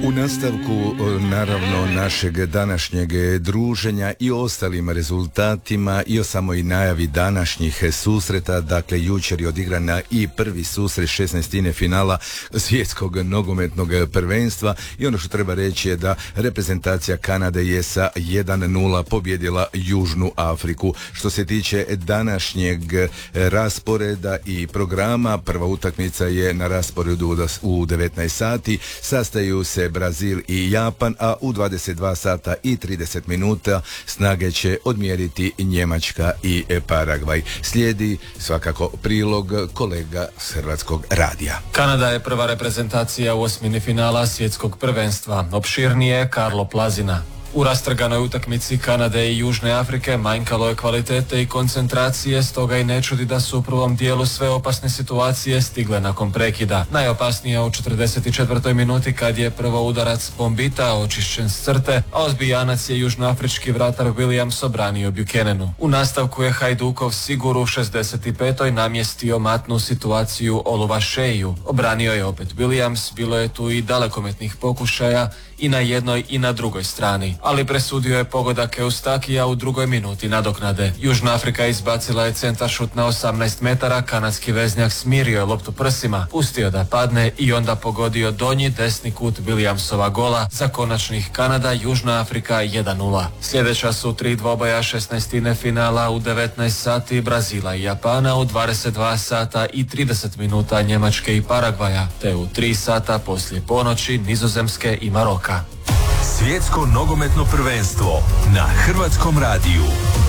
U nastavku naravno našeg današnjeg druženja i o ostalim rezultatima i o samoj najavi današnjih susreta, dakle jučer je odigrana i prvi susret 16. finala svjetskog nogometnog prvenstva i ono što treba reći je da reprezentacija Kanade je sa 1:0 pobjedila Južnu Afriku. Što se tiče današnjeg rasporeda i programa, prva utakmica je na rasporedu u 19 sati, sastaju se Brazil i Japan, a u 22 sata i 30 minuta snage će odmjeriti Njemačka i Paragvaj. Slijedi svakako prilog kolega s Hrvatskog radija. Kanada je prva reprezentacija u osmini finala svjetskog prvenstva. Opširnije Karlo Plazina. U rastrganoj utakmici Kanade i Južne Afrike manjkalo je kvalitete i koncentracije, stoga i ne čudi da su u prvom dijelu sve opasne situacije stigle nakon prekida. Najopasnija u 44. minuti kad je prvo udarac Bombita očišćen s crte, a ozbijanac je južnoafrički vratar Williams obranio Buchananu. U nastavku je Hajdukov Sigur u 65. namjestio matnu situaciju Oluwaseyu. Obranio je opet Williams, bilo je tu i dalekometnih pokušaja i na jednoj i na drugoj strani, ali presudio je pogodak Eustakija u drugoj minuti nadoknade. Južna Afrika izbacila je centaršut na 18 metara, kanadski veznjak smirio je loptu prsima, pustio da padne i onda pogodio donji desni kut Williamsova gola za konačnih Kanada Južna Afrika 1:0. Sljedeća su 3 dvoboja 16. finala u 19 sati Brazila i Japana, u 22 sata i 30 minuta Njemačke i Paragvaja, te u 3 sata poslije ponoći Nizozemske i Maroka. Svjetsko nogometno prvenstvo na Hrvatskom radiju.